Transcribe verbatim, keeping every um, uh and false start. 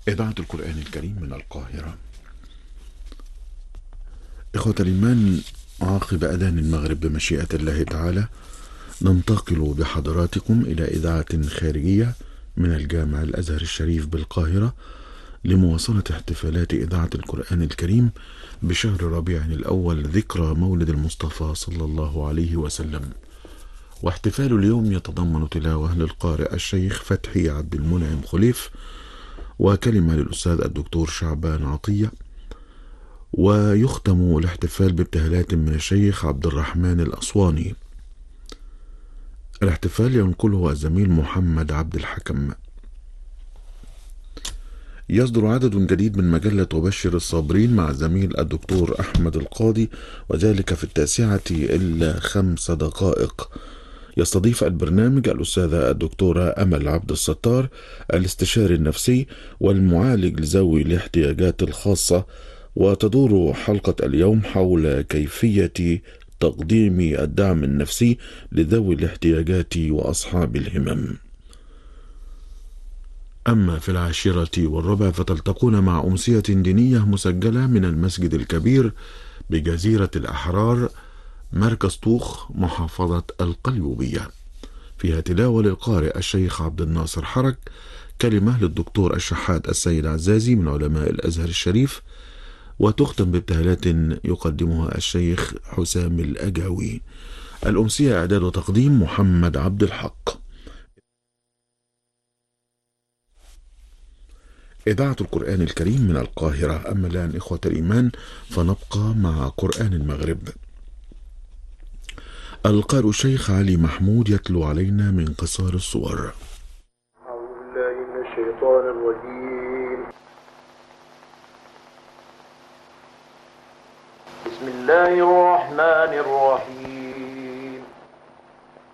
إذاعة القرآن الكريم من القاهرة. إخوة الإيمان، عقب أذان المغرب بمشيئة الله تعالى ننتقل بحضراتكم إلى إذاعة خارجية من الجامع الأزهر الشريف بالقاهرة لمواصلة احتفالات إذاعة القرآن الكريم بشهر ربيع الأول، ذكرى مولد المصطفى صلى الله عليه وسلم. واحتفال اليوم يتضمن تلاوة للقارئ الشيخ فتحي عبد المنعم خليف، وكلمة للأستاذ الدكتور شعبان عطية، ويختم الاحتفال بابتهالات من الشيخ عبد الرحمن الأسواني. الاحتفال ينقله الزميل محمد عبد الحكم. يصدر عدد جديد من مجلة وبشر الصابرين مع الزميل الدكتور أحمد القاضي، وذلك في التاسعة إلا خمس دقائق. يستضيف البرنامج الأستاذة الدكتورة أمل عبد الستار، الاستشاري النفسي والمعالج لذوي الاحتياجات الخاصة، وتدور حلقة اليوم حول كيفية تقديم الدعم النفسي لذوي الاحتياجات وأصحاب الهمم. أما في العاشرة والربع فتلتقون مع أمسية دينية مسجلة من المسجد الكبير بجزيرة الأحرار مركز طوخ محافظة القليوبية، فيها تلاوة للقارئ الشيخ عبد الناصر حرك، كلمة للدكتور الشحات السيد عزازي من علماء الأزهر الشريف، وتختم بابتهالات يقدمها الشيخ حسام الأجاوي. الأمسية إعداد وتقديم محمد عبد الحق. إذاعة القرآن الكريم من القاهرة. أما الآن إخوة الإيمان فنبقى مع قرآن المغرب. القارئ الشيخ علي محمود يتلو علينا من قصار الصور. أعوذ بالله من الشيطان الرجيم. بسم الله الرحمن الرحيم.